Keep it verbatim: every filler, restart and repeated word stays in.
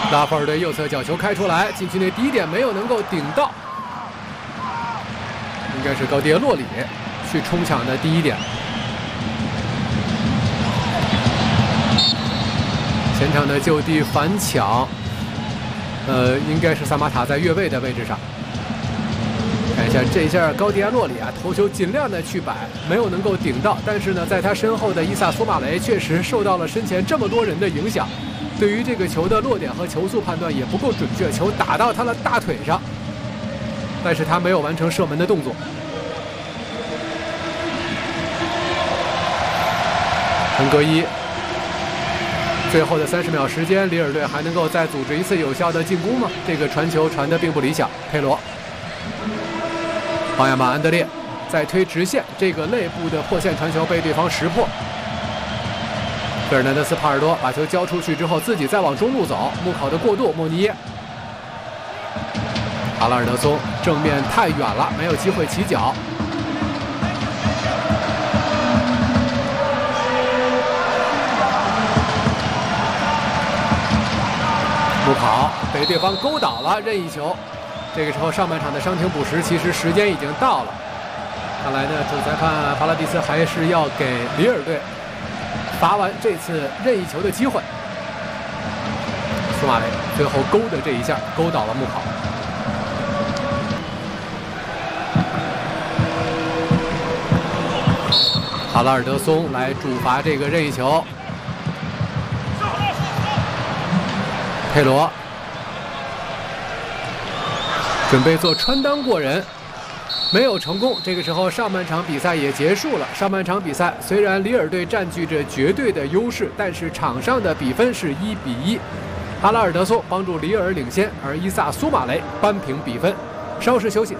拉波尔队右侧角球开出来，禁区内第一点没有能够顶到，应该是高迪耶洛里去冲抢的第一点。前场的就地反抢，呃，应该是萨马塔在越位的位置上。看一下这一下高迪亚洛里啊，头球尽量的去摆，没有能够顶到，但是呢，在他身后的伊萨索马雷确实受到了身前这么多人的影响，对于这个球的落点和球速判断也不够准确，球打到他的大腿上，但是他没有完成射门的动作。恩格伊。最后的三十秒时间，里尔队还能够再组织一次有效的进攻吗？这个传球传得并不理想。佩罗，奥亚马安德烈再推直线，这个内部的破线传球被对方识破。费尔南德斯帕尔多把球交出去之后，自己再往中路走，穆考的过渡，莫尼耶。阿拉尔德松正面太远了，没有机会起脚。穆考被对方勾倒了，任意球。这个时候上半场的伤停补时，其实时间已经到了。看来呢，主裁判帕拉蒂斯还是要给里尔队罚完这次任意球的机会。苏马雷最后勾的这一下勾倒了穆考。哈拉尔德松来主罚这个任意球。佩罗准备做穿裆过人，没有成功。这个时候上半场比赛也结束了。上半场比赛虽然里尔队占据着绝对的优势，但是场上的比分是一比一。阿拉尔德松帮助里尔领先，而伊萨苏马雷扳平比分。稍事休息。